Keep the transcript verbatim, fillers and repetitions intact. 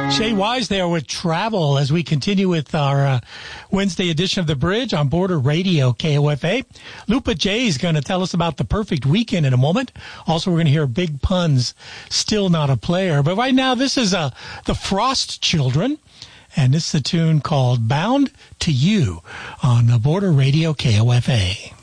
Jay Wise there with Travel as we continue with our uh, Wednesday edition of The Bridge on Border Radio K O F A. Lupa J is going to tell us about the perfect weekend in a moment. Also, we're going to hear Big Pun's Still Not a Player. But right now, this is uh, the Frost Children, and this is a tune called Bound to You on the Border Radio K O F A.